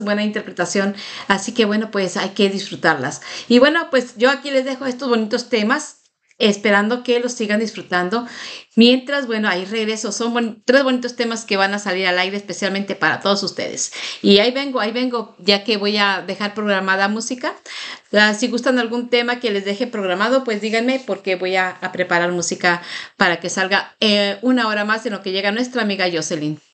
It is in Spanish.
buena interpretación, así que bueno, pues hay que disfrutarlas. Y bueno, pues yo aquí les dejo estos bonitos temas, esperando que los sigan disfrutando. Mientras, bueno, ahí regreso, son tres bonitos temas que van a salir al aire especialmente para todos ustedes. Y ahí vengo, ya que voy a dejar programada música. Si gustan algún tema que les deje programado, pues díganme porque voy a preparar música para que salga una hora más en lo que llega nuestra amiga Jocelyn.